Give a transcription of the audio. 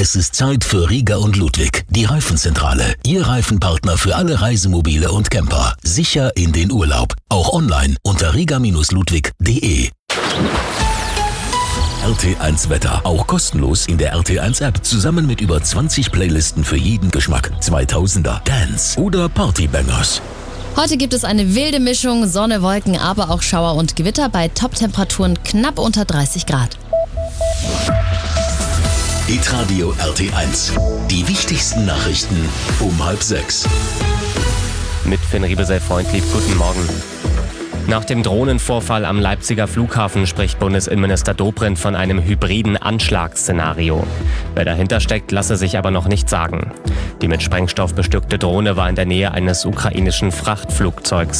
Es ist Zeit für Riga und Ludwig, die Reifenzentrale. Ihr Reifenpartner für alle Reisemobile und Camper. Sicher in den Urlaub. Auch online unter riga-ludwig.de. RT1 Wetter. Auch kostenlos in der RT1 App. Zusammen mit über 20 Playlisten für jeden Geschmack. 2000er, Dance oder Partybangers. Heute gibt es eine wilde Mischung, Sonne, Wolken, aber auch Schauer und Gewitter bei Top-Temperaturen knapp unter 30 Grad. Hitradio RT1. Die wichtigsten Nachrichten um 5:30. Mit Finn Riebesell-Freundlieb, guten Morgen. Nach dem Drohnenvorfall am Leipziger Flughafen spricht Bundesinnenminister Dobrindt von einem hybriden Anschlagsszenario. Wer dahinter steckt, lasse sich aber noch nicht sagen. Die mit Sprengstoff bestückte Drohne war in der Nähe eines ukrainischen Frachtflugzeugs